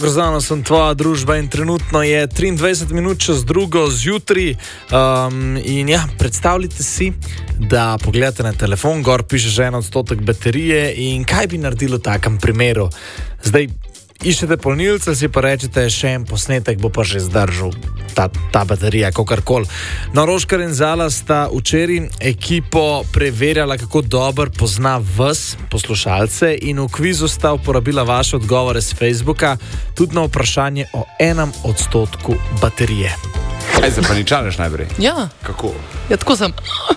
Grzano sem tvoja družba in trenutno je 23 minut čez drugo zjutraj. In ja, predstavljite si, da pogledate na telefon, gor piše že 1% baterije in kaj bi naredili v takem primeru. Zdaj iščete polnilce, si pa rečete, še en posnetek bo pa že zdržal ta baterija, kakorkoli. No, Roškar in Zala sta včeraj ekipo preverjala, kako dobro pozna vas, poslušalce, in v kvizu sta uporabila vaše odgovore z Facebooka, tudi na vprašanje o 1% baterije. Kaj se paničareš najprej? Ja. Kako? Ja, tako sem.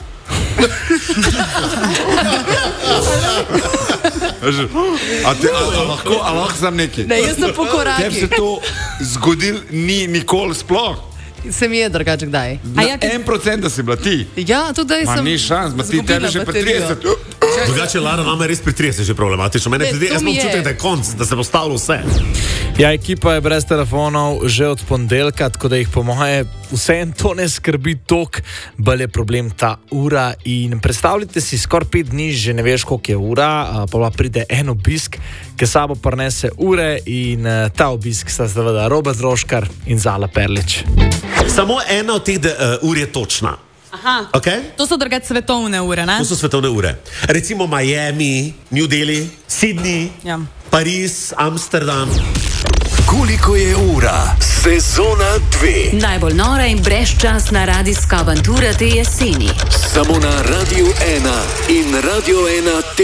A lahko sam neki? Ne, jaz sem po korakih. Tebi se to zgodil ni nikoli sploh? Se mi je drugače kdaj. 1% da si bila ti? Ja, tudi sem. Ma ni šans, ma ti tebi že pri 30. Drugače, Lara, nama je res pri 30 že problematično. Mene tudi, jaz imam občutek, da je konc, da se bo stavilo vse. Ja, ekipa je brez telefonov že od ponedeljka, tako da jih po moje vsem to ne skrbi toliko, bolj je problem ta ura. In predstavljite si, skoraj 5 dni že ne veš, koliko je ura, pa pride en obisk, ki sabo prinese ure, in ta obisk sta seveda Robert Roškar in Zala Perlič. Samo ena od teh ur je točna. Aha, Okay? to so drugače svetovne ure, ne? To so svetovne ure. Recimo Miami, New Delhi, Sydney, Ja. Pariz, Amsterdam. Koliko je ura? Sezona 2. Najbolj nora in brezčasna radijska avantura te jeseni. Samo na Radio 1 in Radio 1.